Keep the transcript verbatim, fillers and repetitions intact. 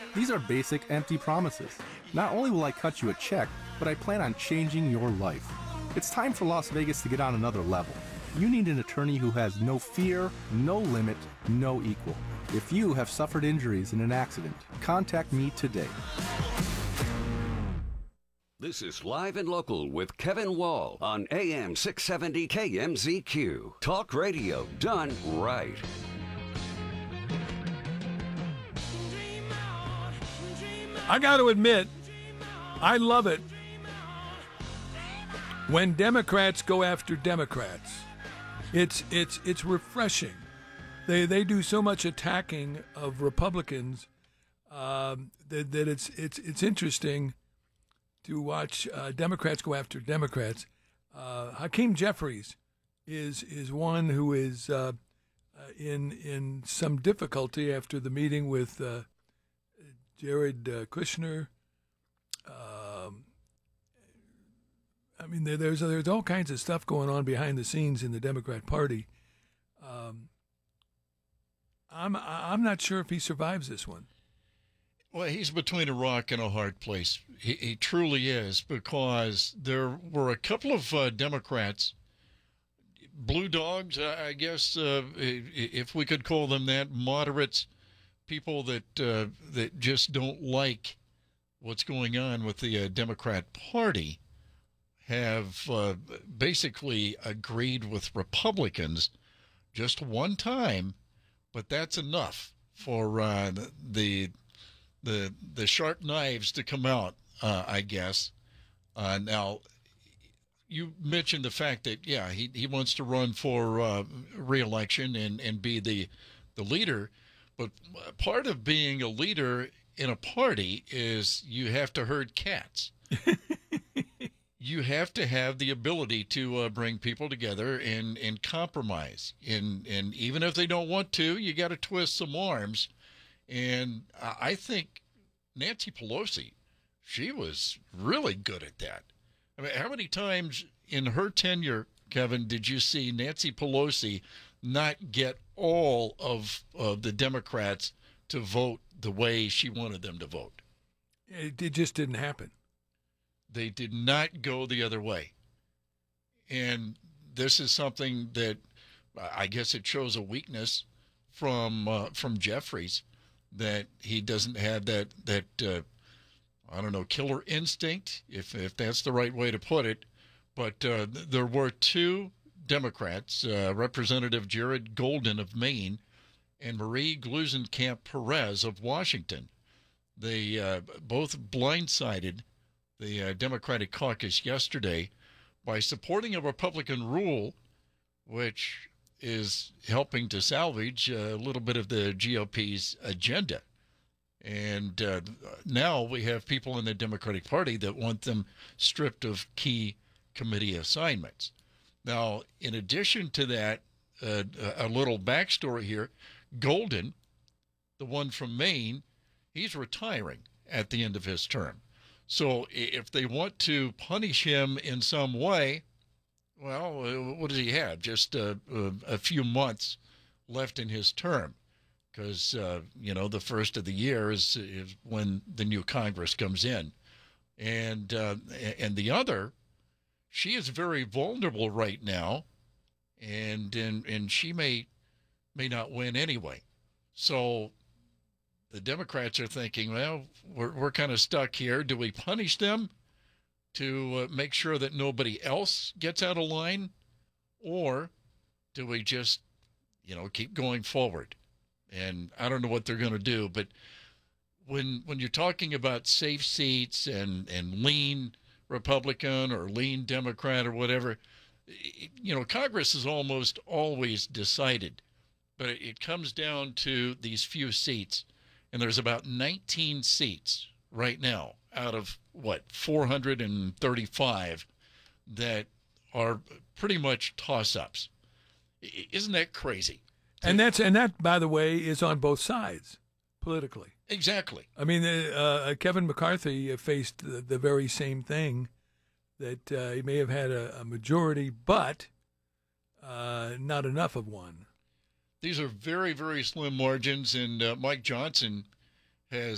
These are basic, empty promises. Not only will I cut you a check, but I plan on changing your life. It's time for Las Vegas to get on another level. You need an attorney who has no fear, no limit, no equal. If you have suffered injuries in an accident, contact me today. This is Live and Local with Kevin Wall on A M six seventy K M Z Q. Talk radio done right. I got to admit, I love it when Democrats go after Democrats. It's it's it's refreshing. They they do so much attacking of Republicans um, that that it's it's it's interesting to watch uh, Democrats go after Democrats. Uh, Hakeem Jeffries is is one who is uh, uh, in in some difficulty after the meeting with uh, Jared uh, Kushner. Um, I mean, there, there's there's all kinds of stuff going on behind the scenes in the Democrat Party. Um, I'm I'm not sure if he survives this one. Well, he's between a rock and a hard place. He, he truly is, because there were a couple of uh, Democrats, blue dogs, I guess, uh, if we could call them that, moderates, people that uh, that just don't like what's going on with the uh, Democrat Party, have uh, basically agreed with Republicans just one time, but that's enough for uh, the the the sharp knives to come out, uh, I guess. Uh, now, you mentioned the fact that, yeah, he, he wants to run for uh, re-election and, and be the the leader, but part of being a leader in a party is you have to herd cats. You have to have the ability to uh, bring people together and, and compromise. And, and even if they don't want to, you got to twist some arms. And I think Nancy Pelosi, she was really good at that. I mean, how many times in her tenure, Kevin, did you see Nancy Pelosi not get all of, of the Democrats to vote the way she wanted them to vote? It, it just didn't happen. They did not go the other way. And this is something that I guess it shows a weakness from uh, from Jeffries, that he doesn't have that, that uh, I don't know, killer instinct, if if that's the right way to put it. But uh, there were two Democrats, uh, Representative Jared Golden of Maine and Marie Gluesenkamp Perez of Washington. They uh, both blindsided the uh, Democratic caucus yesterday by supporting a Republican rule which is helping to salvage a little bit of the G O P's agenda. And uh, now we have people in the Democratic Party that want them stripped of key committee assignments. Now, in addition to that, uh, a little backstory here, Golden, the one from Maine, he's retiring at the end of his term. So if they want to punish him in some way, well, what does he have? Just a, a, a few months left in his term, because, uh, you know, the first of the year is, is when the new Congress comes in. And, uh, and the other, she is very vulnerable right now, and, and, and she may, may not win anyway. So the Democrats are thinking, well, we're we're kind of stuck here. Do we punish them to uh, make sure that nobody else gets out of line, or do we just, you know, keep going forward? And I don't know what they're going to do, but when when you're talking about safe seats and and lean Republican or lean Democrat or whatever, you know, Congress is almost always decided, but it comes down to these few seats. And there's about nineteen seats right now out of, what, four hundred thirty-five that are pretty much toss-ups. Isn't that crazy? And that's and that, by the way, is on both sides politically. Exactly. I mean, uh, uh, Kevin McCarthy faced the, the very same thing, that uh, he may have had a, a majority, but uh, not enough of one. These are very, very slim margins, and uh, Mike Johnson has